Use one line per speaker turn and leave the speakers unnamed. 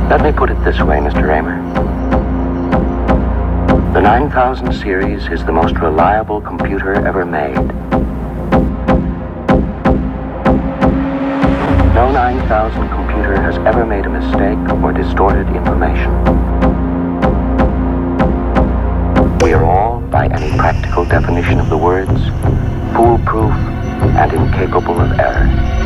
Let me put it this way, Mr. Raymer. The 9000 series is the most reliable computer ever made. No 9000 computer has ever made a mistake or distorted information. We are all, by any practical definition of the words, foolproof and incapable of error.